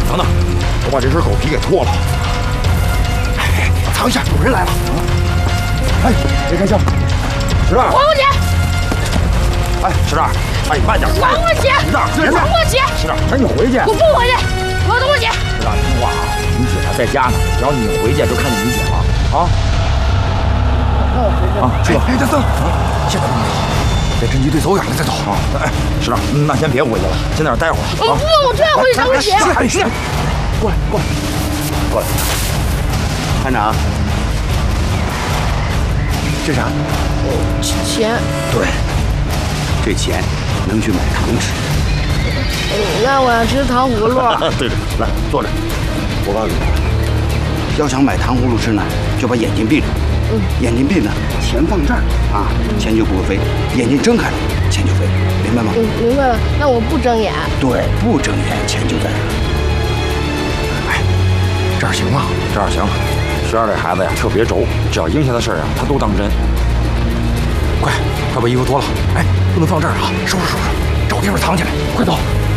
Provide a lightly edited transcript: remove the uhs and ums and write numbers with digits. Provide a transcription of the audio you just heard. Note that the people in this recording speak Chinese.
等等，我把这身狗皮给脱了。哎，藏一下，有人来了。哎，别开枪！石大， 还我姐！ 哎，石大，哎，慢点！ 还我姐！ 石大， 还我姐！ 石大，赶紧回去！ 我不回去，我要等我姐。 石大，听话啊！你姐她在家呢，只要你回去就看见你姐了啊！去吧。哎，大僧，现在不能走，等侦缉队走远了再走啊！哎，石大，那先别回去了，先在这待会儿啊！ 不，我就要回去找我姐。 过来，过来，过来！ 班长，这啥？ 钱。 对，这钱能去买糖吃。 那我要吃糖葫芦。 对，来坐着。我告诉你，要想买糖葫芦吃呢，就把眼睛闭着。眼睛闭着，钱放这儿啊，钱就不会飞；眼睛睁开了，钱就飞，明白吗？ 明白了。那我不睁眼。 对，不睁眼，钱就在这儿。 哎，这样行吗？这样行。学二这孩子呀，特别轴，只要应下的事儿啊，他都当真。快把衣服脱了！哎，不能放这儿啊，收拾，找地方藏起来，快走！